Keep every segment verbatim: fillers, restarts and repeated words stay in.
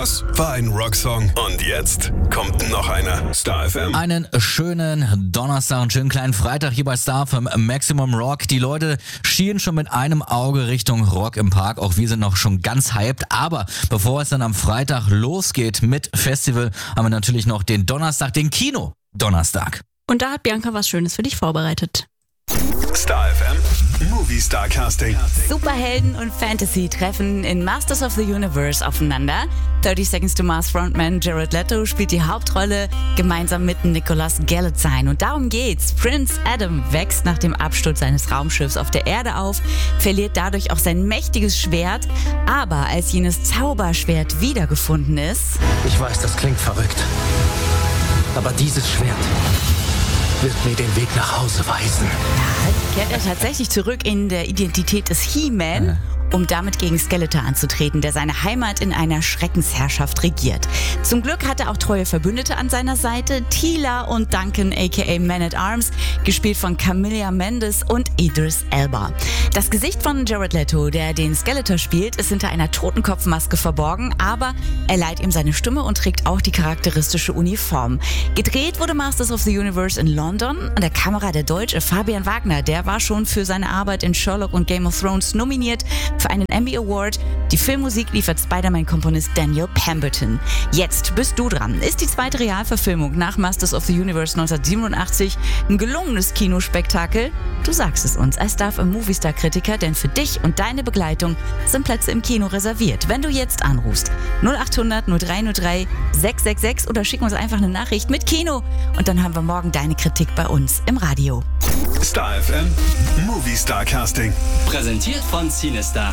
Das war ein Rocksong. Und jetzt kommt noch einer. Star F M. Einen schönen Donnerstag, einen schönen kleinen Freitag hier bei Star F M Maximum Rock. Die Leute schielen schon mit einem Auge Richtung Rock im Park. Auch wir sind noch schon ganz hyped. Aber bevor es dann am Freitag losgeht mit Festival, haben wir natürlich noch den Donnerstag, den Kino-Donnerstag. Und da hat Bianca was Schönes für dich vorbereitet. Star F M Movie Star Casting. Superhelden und Fantasy treffen in Masters of the Universe aufeinander. thirty Seconds to Mars Frontman Jared Leto spielt die Hauptrolle gemeinsam mit Nicholas Galitzine. Und darum geht's. Prince Adam wächst nach dem Absturz seines Raumschiffs auf der Erde auf, verliert dadurch auch sein mächtiges Schwert. Aber als jenes Zauberschwert wiedergefunden ist... Ich weiß, das klingt verrückt. Aber dieses Schwert wird mir den Weg nach Hause weisen. Ja, kehrt er tatsächlich zurück in der Identität des He-Man, ja, um damit gegen Skeletor anzutreten, der seine Heimat in einer Schreckensherrschaft regiert. Zum Glück hat er auch treue Verbündete an seiner Seite, Teela und Duncan aka Man-at-Arms, gespielt von Camilla Mendes und Idris Elba. Das Gesicht von Jared Leto, der den Skeletor spielt, ist hinter einer Totenkopfmaske verborgen, aber er leiht ihm seine Stimme und trägt auch die charakteristische Uniform. Gedreht wurde Masters of the Universe in London. An der Kamera der Deutsche Fabian Wagner, der war schon für seine Arbeit in Sherlock und Game of Thrones nominiert für einen Emmy Award. Die Filmmusik liefert Spider-Man-Komponist Daniel Pemberton. Jetzt bist du dran. Ist die zweite Realverfilmung nach Masters of the Universe neunzehnhundertsiebenundachtzig ein gelungenes Kinospektakel? Du sagst es uns als Star F M Movie Star Kritiker, denn für dich und deine Begleitung sind Plätze im Kino reserviert. Wenn du jetzt anrufst, null acht hundert null drei null drei sechs sechs sechs oder schick uns einfach eine Nachricht mit Kino und dann haben wir morgen deine Kritik bei uns im Radio. Star F M Movie Star Casting. Präsentiert von Cinestar.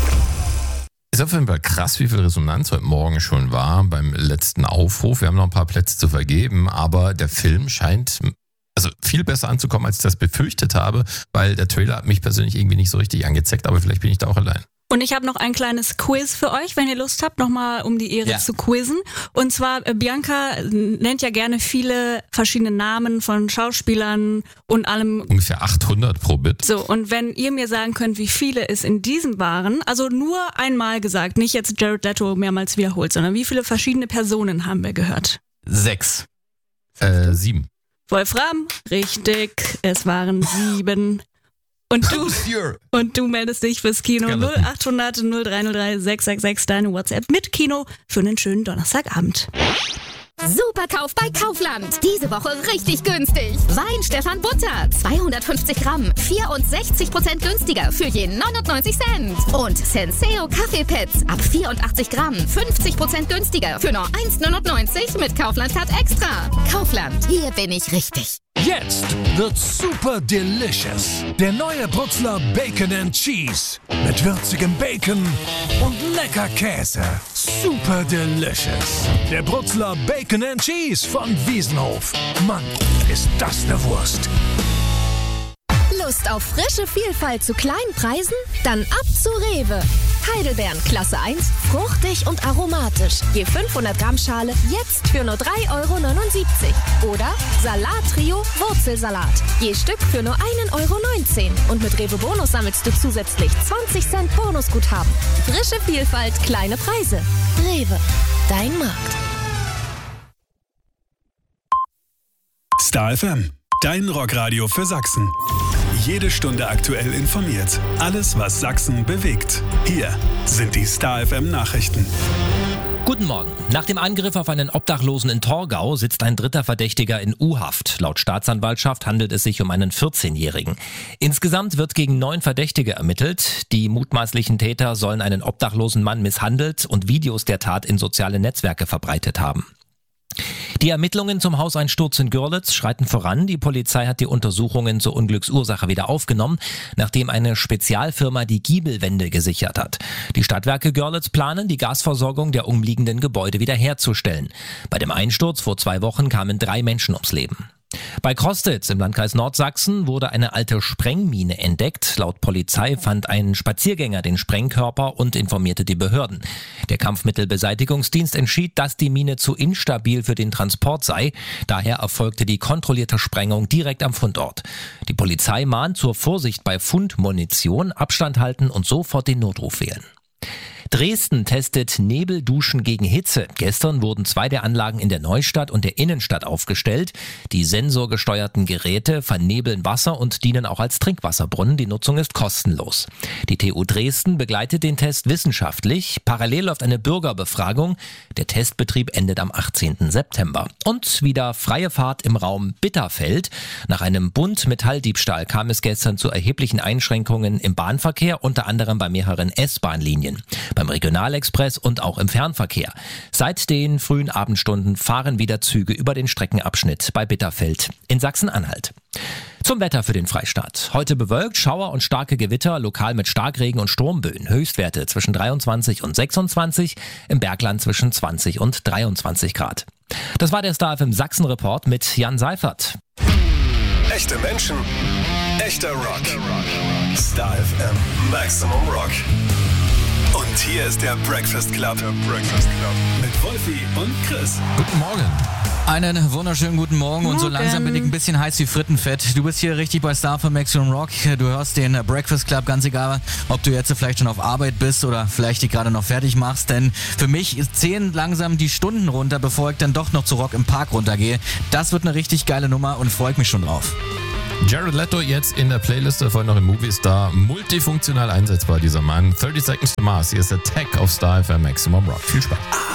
Ist auf jeden Fall krass, wie viel Resonanz heute Morgen schon war beim letzten Aufruf. Wir haben noch ein paar Plätze zu vergeben, aber der Film scheint also viel besser anzukommen, als ich das befürchtet habe, weil der Trailer hat mich persönlich irgendwie nicht so richtig angezeckt, aber vielleicht bin ich da auch allein. Und ich habe noch ein kleines Quiz für euch, wenn ihr Lust habt, nochmal um die Ehre ja. zu quizzen. Und zwar, äh, Bianca nennt ja gerne viele verschiedene Namen von Schauspielern und allem. Ungefähr achthundert pro Bit. So, und wenn ihr mir sagen könnt, wie viele es in diesem waren, also nur einmal gesagt, nicht jetzt Jared Leto mehrmals wiederholt, sondern wie viele verschiedene Personen haben wir gehört? Sechs. Äh, sieben. Wolfram, richtig, es waren sieben. Und du, und du meldest dich fürs Kino null acht hundert null drei null drei sechs sechs sechs, deine WhatsApp mit Kino für einen schönen Donnerstagabend. Superkauf bei Kaufland. Diese Woche richtig günstig. Wein Stefan Butter, zweihundertfünfzig Gramm, vierundsechzig Prozent günstiger für je neunundneunzig Cent. Und Senseo Kaffeepads ab vierundachtzig Gramm, fünfzig Prozent günstiger für nur eins neunundneunzig mit Kaufland Card Extra. Kaufland, hier bin ich richtig. Jetzt wird's super delicious. Der neue Brutzler Bacon and Cheese. Mit würzigem Bacon und lecker Käse. Super delicious. Der Brutzler Bacon and Cheese von Wiesenhof. Mann, ist das eine Wurst. Lust auf frische Vielfalt zu kleinen Preisen? Dann ab zu Rewe. Heidelbeeren Klasse eins, fruchtig und aromatisch. Je fünfhundert Gramm Schale jetzt für nur drei Euro neunundsiebzig. Oder Salat-Trio Wurzelsalat. Je Stück für nur ein Euro neunzehn. Und mit Rewe Bonus sammelst du zusätzlich zwanzig Cent Bonusguthaben. Frische Vielfalt, kleine Preise. Rewe, dein Markt. Star F M, dein Rockradio für Sachsen. Jede Stunde aktuell informiert. Alles, was Sachsen bewegt. Hier sind die Star F M Nachrichten. Guten Morgen. Nach dem Angriff auf einen Obdachlosen in Torgau sitzt ein dritter Verdächtiger in U-Haft. Laut Staatsanwaltschaft handelt es sich um einen vierzehnjährigen. Insgesamt wird gegen neun Verdächtige ermittelt. Die mutmaßlichen Täter sollen einen obdachlosen Mann misshandelt und Videos der Tat in soziale Netzwerke verbreitet haben. Die Ermittlungen zum Hauseinsturz in Görlitz schreiten voran. Die Polizei hat die Untersuchungen zur Unglücksursache wieder aufgenommen, nachdem eine Spezialfirma die Giebelwände gesichert hat. Die Stadtwerke Görlitz planen, die Gasversorgung der umliegenden Gebäude wiederherzustellen. Bei dem Einsturz vor zwei Wochen kamen drei Menschen ums Leben. Bei Krostitz im Landkreis Nordsachsen wurde eine alte Sprengmine entdeckt. Laut Polizei fand ein Spaziergänger den Sprengkörper und informierte die Behörden. Der Kampfmittelbeseitigungsdienst entschied, dass die Mine zu instabil für den Transport sei. Daher erfolgte die kontrollierte Sprengung direkt am Fundort. Die Polizei mahnt zur Vorsicht bei Fundmunition, Abstand halten und sofort den Notruf wählen. Dresden testet Nebelduschen gegen Hitze. Gestern wurden zwei der Anlagen in der Neustadt und der Innenstadt aufgestellt. Die sensorgesteuerten Geräte vernebeln Wasser und dienen auch als Trinkwasserbrunnen. Die Nutzung ist kostenlos. Die T U Dresden begleitet den Test wissenschaftlich. Parallel läuft eine Bürgerbefragung. Der Testbetrieb endet am achtzehnten September. Und wieder freie Fahrt im Raum Bitterfeld. Nach einem Bunt-Metalldiebstahl kam es gestern zu erheblichen Einschränkungen im Bahnverkehr, unter anderem bei mehreren S-Bahn-Linien, beim Regionalexpress und auch im Fernverkehr. Seit den frühen Abendstunden fahren wieder Züge über den Streckenabschnitt bei Bitterfeld in Sachsen-Anhalt. Zum Wetter für den Freistaat. Heute bewölkt, Schauer und starke Gewitter, lokal mit Starkregen und Sturmböen. Höchstwerte zwischen dreiundzwanzig und sechsundzwanzig, im Bergland zwischen zwanzig und dreiundzwanzig Grad. Das war der Star F M Sachsen-Report mit Jan Seifert. Echte Menschen, echter Rock. Star F M Maximum Rock. Und hier ist der Breakfast Club. Der Breakfast Club. Mit Wolfi und Chris. Guten Morgen. Einen wunderschönen guten Morgen. Morgen. Und so langsam bin ich ein bisschen heiß wie Frittenfett. Du bist hier richtig bei Star F M Maximum Rock. Du hörst den Breakfast Club, ganz egal, ob du jetzt vielleicht schon auf Arbeit bist oder vielleicht dich gerade noch fertig machst. Denn für mich zählen langsam die Stunden runter, bevor ich dann doch noch zu Rock im Park runtergehe. Das wird eine richtig geile Nummer und freue ich mich schon drauf. Jared Leto jetzt in der Playliste, vorhin noch im Movie Star. Multifunktional einsetzbar, dieser Mann. thirty Seconds to Mars. Hier ist der Tech auf Star F M Maximum Rock. Viel Spaß.